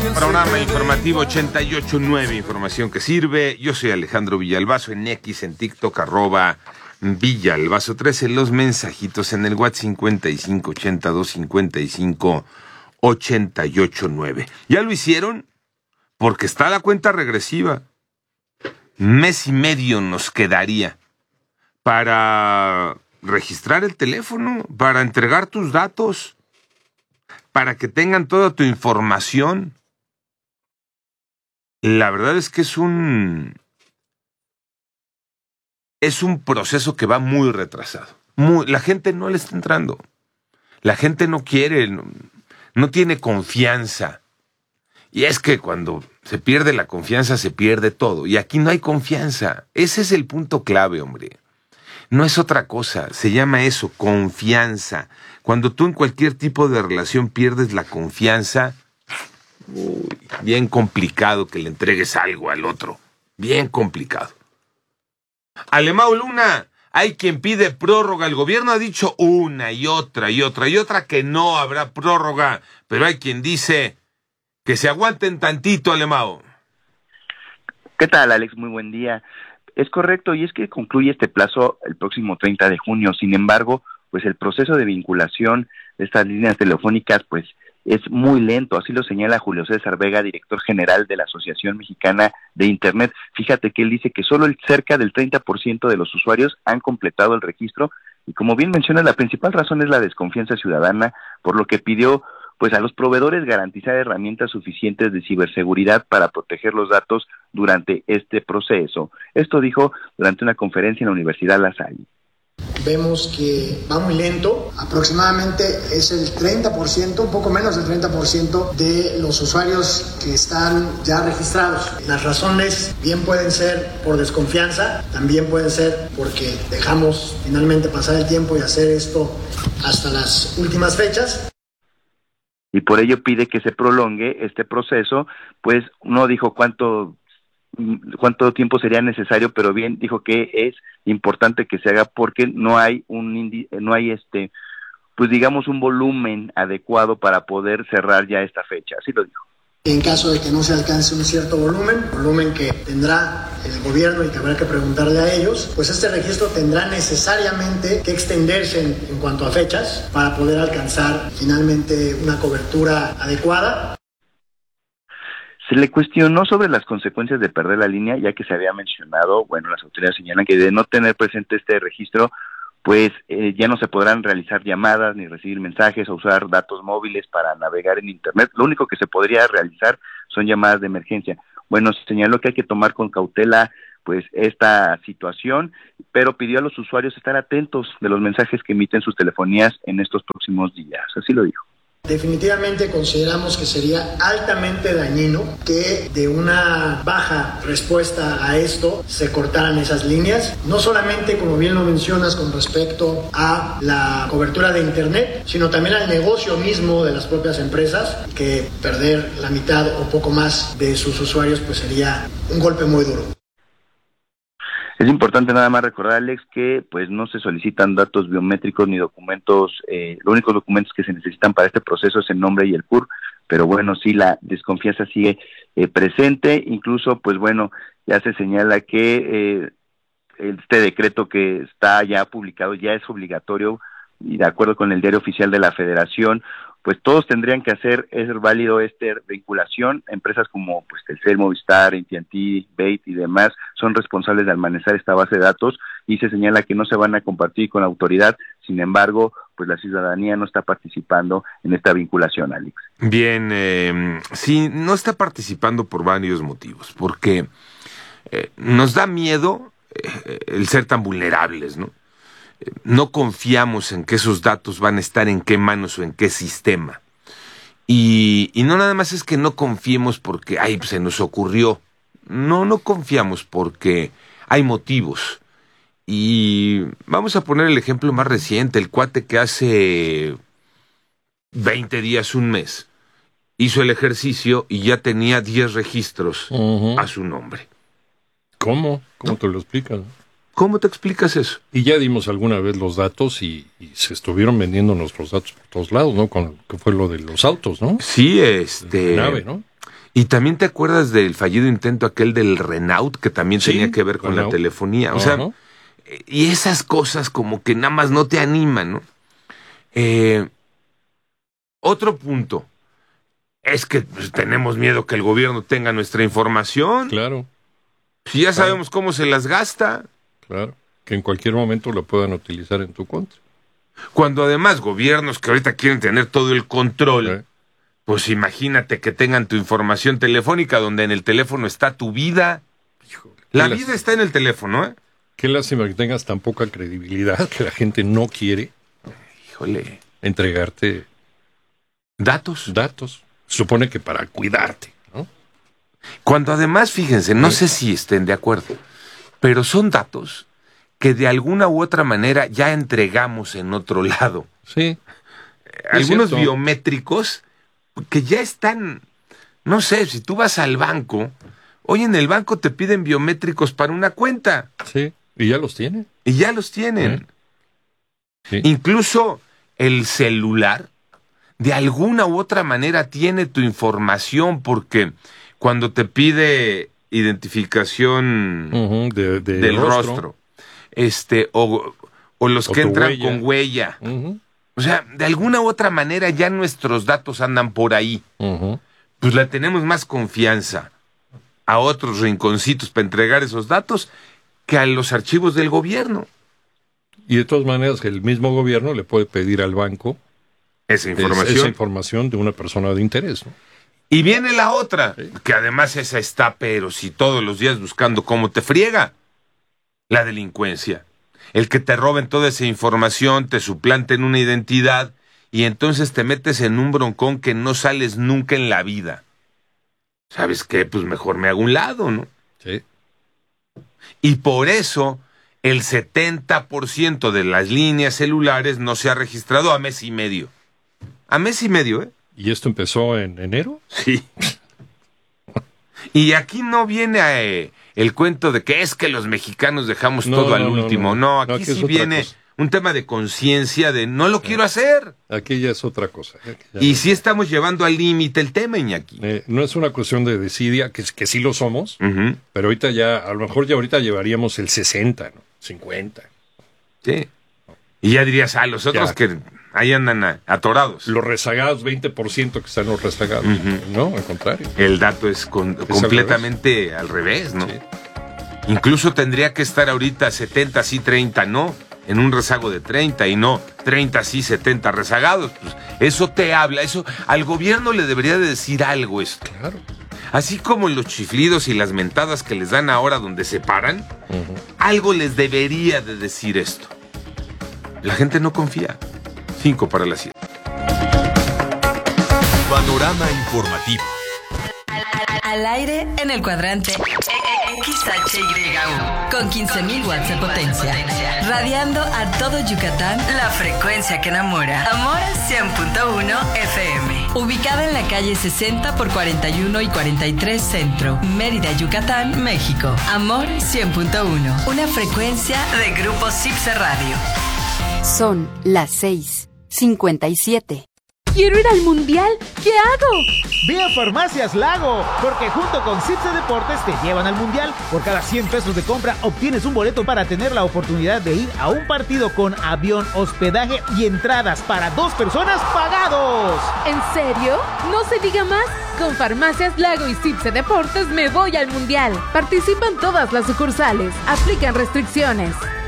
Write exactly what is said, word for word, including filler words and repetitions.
Programa informativo ochenta y ocho punto nueve, información que sirve. Yo soy Alejandro Villalbazo, en X, en TikTok, arroba Villalbazo trece, los mensajitos en el WhatsApp cincuenta y cinco ochenta y dos cincuenta y cinco ochenta y ocho nueve. ¿Ya lo hicieron? Porque está la cuenta regresiva. Mes y medio nos quedaría para registrar el teléfono, para entregar tus datos, para que tengan toda tu información. La verdad es que es un es un proceso que va muy retrasado. Muy, la gente no le está entrando. La gente no quiere, no, no tiene confianza. Y es que cuando se pierde la confianza, se pierde todo. Y aquí no hay confianza. Ese es el punto clave, hombre. No es otra cosa. Se llama eso, confianza. Cuando tú en cualquier tipo de relación pierdes la confianza, uy, bien complicado que le entregues algo al otro. Bien complicado. Alemão Luna, hay quien pide prórroga. El gobierno ha dicho una y otra y otra y otra que no habrá prórroga. Pero hay quien dice que se aguanten tantito, Alemão. ¿Qué tal, Alex? Muy buen día. Es correcto, y es que concluye este plazo el próximo treinta de junio. Sin embargo, pues el proceso de vinculación de estas líneas telefónicas, pues es muy lento, así lo señala Julio César Vega, director general de la Asociación Mexicana de Internet. Fíjate que él dice que solo el cerca del treinta por ciento de los usuarios han completado el registro, y como bien menciona, la principal razón es la desconfianza ciudadana, por lo que pidió pues a los proveedores garantizar herramientas suficientes de ciberseguridad para proteger los datos durante este proceso. Esto dijo durante una conferencia en la Universidad La Salle. Vemos que va muy lento, aproximadamente es el treinta por ciento, un poco menos del treinta por ciento de los usuarios que están ya registrados. Las razones bien pueden ser por desconfianza, también pueden ser porque dejamos finalmente pasar el tiempo y hacer esto hasta las últimas fechas. Y por ello pide que se prolongue este proceso, pues no dijo cuánto cuánto tiempo sería necesario, pero bien dijo que es importante que se haga porque no hay un indi- no hay este pues digamos un volumen adecuado para poder cerrar ya esta fecha, así lo dijo. En caso de que no se alcance un cierto volumen, volumen que tendrá el gobierno y que habrá que preguntarle a ellos, pues este registro tendrá necesariamente que extenderse en, en cuanto a fechas para poder alcanzar finalmente una cobertura adecuada. Se le cuestionó sobre las consecuencias de perder la línea, ya que se había mencionado, bueno, las autoridades señalan que de no tener presente este registro, pues eh, ya no se podrán realizar llamadas, ni recibir mensajes, o usar datos móviles para navegar en Internet. Lo único que se podría realizar son llamadas de emergencia. Bueno, se señaló que hay que tomar con cautela pues esta situación, pero pidió a los usuarios estar atentos de los mensajes que emiten sus telefonías en estos próximos días. Así lo dijo. Definitivamente consideramos que sería altamente dañino que de una baja respuesta a esto se cortaran esas líneas, no solamente, como bien lo mencionas, con respecto a la cobertura de Internet, sino también al negocio mismo de las propias empresas, que perder la mitad o poco más de sus usuarios pues sería un golpe muy duro. Es importante nada más recordar, Alex, que pues no se solicitan datos biométricos ni documentos, eh, los únicos documentos que se necesitan para este proceso es el nombre y el C U R, pero bueno, sí, la desconfianza sigue eh, presente, incluso pues bueno, ya se señala que eh, este decreto que está ya publicado ya es obligatorio, y de acuerdo con el Diario Oficial de la Federación, pues todos tendrían que hacer, es válido esta vinculación. Empresas como pues Telcel, Movistar, A T and T, Bait y demás son responsables de almacenar esta base de datos, y se señala que no se van a compartir con la autoridad. Sin embargo, pues la ciudadanía no está participando en esta vinculación, Alex. Bien, eh, sí, no está participando por varios motivos, porque eh, nos da miedo eh, el ser tan vulnerables, ¿no? No confiamos en que esos datos van a estar en qué manos o en qué sistema. Y, y no nada más es que no confiemos porque, ay, se nos ocurrió. No, no confiamos porque hay motivos. Y vamos a poner el ejemplo más reciente, el cuate que hace veinte días, un mes, hizo el ejercicio y ya tenía diez registros uh-huh. a su nombre. ¿Cómo? ¿Cómo ¿No? te lo explicas? ¿Cómo te explicas eso? Y ya dimos alguna vez los datos y, y se estuvieron vendiendo nuestros datos por todos lados, ¿no? Con que fue lo de los autos, ¿no? Sí, este... La nave, ¿no? Y también te acuerdas del fallido intento aquel del Renault, que también Sí, tenía que ver con Renault. la telefonía. O sea, Ajá. y esas cosas como que nada más no te animan, ¿no? Eh, otro punto es que pues, tenemos miedo que el gobierno tenga nuestra información. Claro, Si ya sabemos cómo se las gasta. claro. Que en cualquier momento lo puedan utilizar en tu contra. Cuando además gobiernos que ahorita quieren tener todo el control, ¿Eh? pues imagínate que tengan tu información telefónica, donde en el teléfono está tu vida. Híjole, La qué vida lástima. está en el teléfono, ¿eh? Qué lástima que tengas tan poca credibilidad que la gente no quiere Híjole. entregarte Datos. datos. Supone que para cuidarte, ¿no? Cuando además, fíjense, no sé si estén de acuerdo, pero son datos que de alguna u otra manera ya entregamos en otro lado. Sí. Algunos cierto. biométricos que ya están, no sé, si tú vas al banco, hoy en el banco te piden biométricos para una cuenta Sí. Y ya los tiene. y ya los tienen. Sí. Incluso el celular, de alguna u otra manera, tiene tu información porque cuando te pide identificación Ujú, de- de del rostro, este, o, o los O que tu entran huella. con huella. Ujú, O sea, de alguna u otra manera ya nuestros datos andan por ahí. ujú. Pues le tenemos más confianza a otros rinconcitos para entregar esos datos que a los archivos del gobierno. Y de todas maneras, el mismo gobierno le puede pedir al banco Esa es- información. esa información de una persona de interés, ¿no? Y viene la otra, que además esa está, pero si todos los días buscando cómo te friega. La delincuencia. El que te roben toda esa información, te suplanten una identidad y entonces te metes en un broncón que no sales nunca en la vida. ¿Sabes qué? Pues mejor me hago un lado, ¿no? Sí. Y por eso el setenta por ciento de las líneas celulares no se ha registrado a mes y medio. A mes y medio, ¿eh? ¿Y esto empezó en enero? Sí. Y aquí no viene eh, el cuento de que es que los mexicanos dejamos No, todo al no, no, último. no. No, No, aquí aquí es sí otra viene cosa. un tema de conciencia de no lo quiero hacer. Aquí ya es otra cosa. ¿eh? Ya Y no- sí estamos llevando al límite el tema, Iñaki. eh, no es una cuestión de desidia, que, que sí lo somos, Ujú. pero ahorita ya, a lo mejor ya ahorita llevaríamos el sesenta, ¿no? cincuenta. Sí. Y ya dirías, ah, los otros Ya. que ahí andan a- atorados. Los rezagados, veinte por ciento que están los rezagados. Ujú. No, al contrario. El dato es, con- al completamente al revés, ¿no? Sí. Incluso tendría que estar ahorita setenta sí, treinta no, en un rezago de treinta y no treinta sí, setenta rezagados. Pues eso te habla, eso al gobierno le debería de decir algo esto. Claro. Así como los chiflidos y las mentadas que les dan ahora donde se paran, Ujú. algo les debería de decir esto. La gente no confía. Cinco para las siete. Panorama informativo. Al aire en el cuadrante X H Y U con quince mil watts de potencia. Radiando a todo Yucatán, la frecuencia que enamora. Amor cien punto uno F M. Ubicada en la calle sesenta por cuarenta y uno y cuarenta y tres Centro, Mérida, Yucatán, México. Amor cien punto uno. Una frecuencia de Grupo Cipse Radio. Son las seis cincuenta y siete. ¡Quiero ir al mundial! ¿Qué hago? Ve a Farmacias Lago, porque junto con Cipse Deportes te llevan al mundial. Por cada cien pesos de compra obtienes un boleto para tener la oportunidad de ir a un partido con avión, hospedaje y entradas para dos personas pagados. ¿En serio? No se diga más. Con Farmacias Lago y Cipse Deportes me voy al mundial. Participan todas las sucursales. Aplican restricciones.